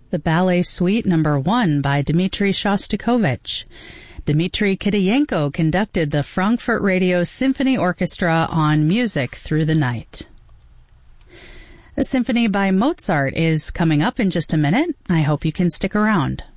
the Ballet Suite No. 1 by Dmitri Shostakovich. Dmitri Kitayenko conducted the Frankfurt Radio Symphony Orchestra on Music Through the Night. A symphony by Mozart is coming up in just a minute. I hope you can stick around.